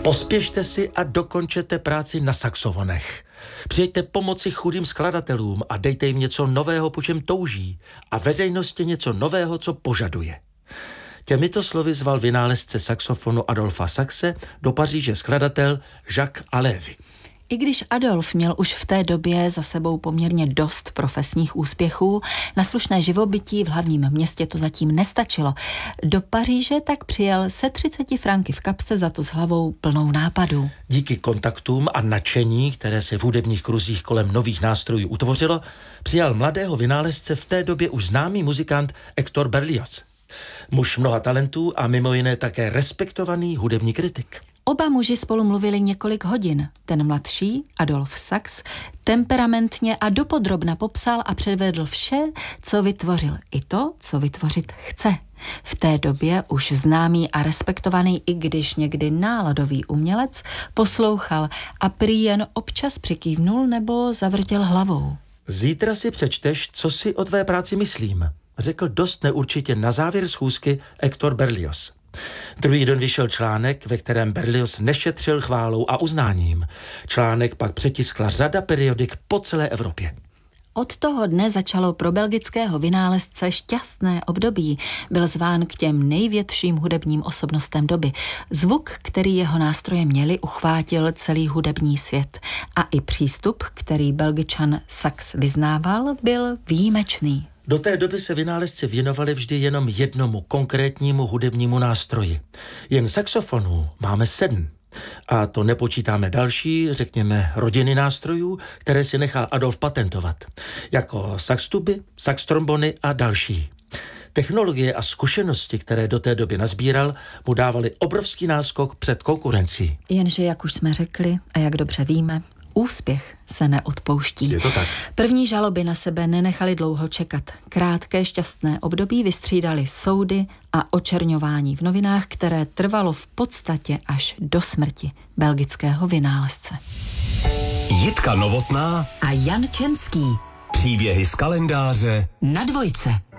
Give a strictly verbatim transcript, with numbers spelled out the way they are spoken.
Pospěšte si a dokončete práci na saxofonech. Přijďte pomoci chudým skladatelům a dejte jim něco nového, po čem touží, a veřejnosti něco nového, co požaduje. Těmito slovy zval vynálezce saxofonu Adolfa Saxe do Paříže skladatel Jacques Alévy. I když Adolf měl už v té době za sebou poměrně dost profesních úspěchů, na slušné živobytí v hlavním městě to zatím nestačilo. Do Paříže tak přijel se třiceti franky v kapse, za to s hlavou plnou nápadů. Díky kontaktům a nadšení, které se v hudebních kruzích kolem nových nástrojů utvořilo, přijal mladého vynálezce v té době už známý muzikant Hector Berlioz. Muž mnoha talentů a mimo jiné také respektovaný hudební kritik. Oba muži spolu mluvili několik hodin. Ten mladší, Adolf Sax, temperamentně a dopodrobna popsal a předvedl vše, co vytvořil, i to, co vytvořit chce. V té době už známý a respektovaný, i když někdy náladový umělec, poslouchal a prý jen občas přikývnul nebo zavrtěl hlavou. Zítra si přečteš, co si o tvé práci myslím, řekl dost neurčitě na závěr schůzky Hector Berlioz. Druhý den vyšel článek, ve kterém Berlioz nešetřil chválou a uznáním. Článek pak přetiskla řada periodik po celé Evropě. Od toho dne začalo pro belgického vynálezce šťastné období. Byl zván k těm největším hudebním osobnostem doby. Zvuk, který jeho nástroje měli, uchvátil celý hudební svět. A i přístup, který Belgičan Sax vyznával, byl výjimečný. Do té doby se vynálezci věnovali vždy jenom jednomu konkrétnímu hudebnímu nástroji. Jen saxofonů máme sedm. A to nepočítáme další, řekněme, rodiny nástrojů, které si nechal Adolf patentovat. Jako saxtuby, saxtrombony a další. Technologie a zkušenosti, které do té doby nazbíral, mu dávaly obrovský náskok před konkurencí. Jenže, jak už jsme řekli a jak dobře víme, úspěch se neodpouští. Je to tak. První žaloby na sebe nenechali dlouho čekat. Krátké šťastné období vystřídali soudy a očerňování v novinách, které trvalo v podstatě až do smrti belgického vynálezce. Jitka Novotná a Jan Čenský. Příběhy z kalendáře na Dvojce.